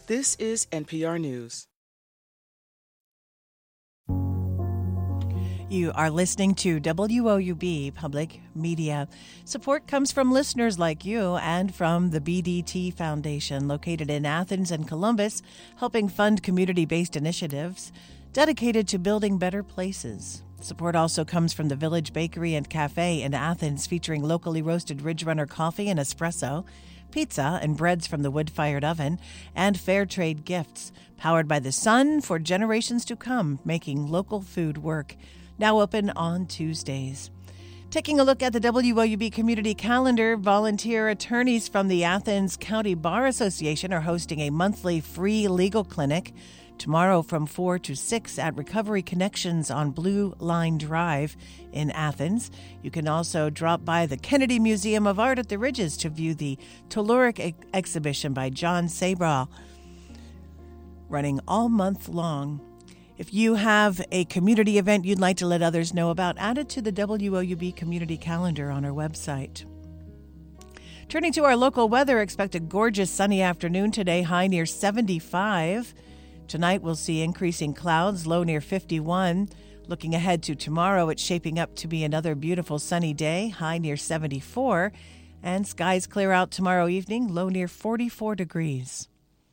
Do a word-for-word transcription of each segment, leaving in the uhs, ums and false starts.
This is N P R News. You are listening to W O U B Public Media. Support comes from listeners like you and from the B D T Foundation, located in Athens and Columbus, helping fund community-based initiatives dedicated to building better places. Support also comes from the Village Bakery and Cafe in Athens, featuring locally roasted Ridge Runner coffee and espresso, pizza and breads from the wood-fired oven, and fair trade gifts, powered by the sun for generations to come, making local food work. Now open on Tuesdays. Taking a look at the W O U B community calendar, volunteer attorneys from the Athens County Bar Association are hosting a monthly free legal clinic tomorrow from four to six at Recovery Connections on Blue Line Drive in Athens. You can also drop by the Kennedy Museum of Art at the Ridges to view the Telluric ex- exhibition by John Sabraw, running all month long. If you have a community event you'd like to let others know about, add it to the W O U B community calendar on our website. Turning to our local weather, expect a gorgeous sunny afternoon today, high near seventy-five. Tonight we'll see increasing clouds, low near fifty-one. Looking ahead to tomorrow, it's shaping up to be another beautiful sunny day, high near seventy-four. And skies clear out tomorrow evening, low near forty-four degrees.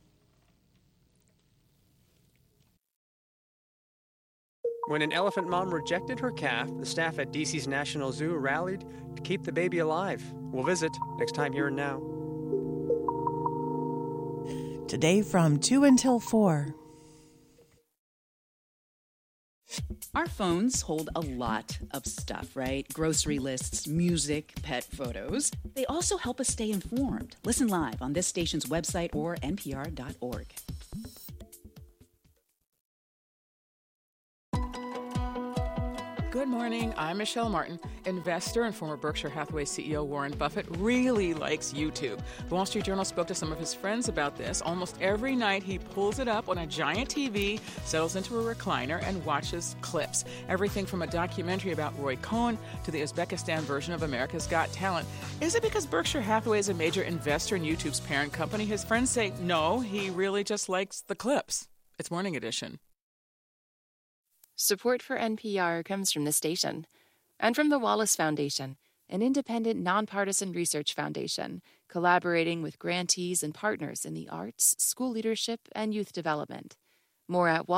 When an elephant mom rejected her calf, the staff at D C's National Zoo rallied to keep the baby alive. We'll visit next time here and now. Today from two until four. Our phones hold a lot of stuff, right? Grocery lists, music, pet photos. They also help us stay informed. Listen live on this station's website or N P R dot org. Good morning. I'm Michelle Martin. Investor and former Berkshire Hathaway C E O Warren Buffett really likes YouTube. The Wall Street Journal spoke to some of his friends about this. Almost every night he pulls it up on a giant T V, settles into a recliner, and watches clips. Everything from a documentary about Roy Cohn to the Uzbekistan version of America's Got Talent. Is it because Berkshire Hathaway is a major investor in YouTube's parent company? His friends say no, he really just likes the clips. It's Morning Edition. Support for N P R comes from the station and from the Wallace Foundation, an independent, nonpartisan research foundation collaborating with grantees and partners in the arts, school leadership, and youth development. More at Wallace.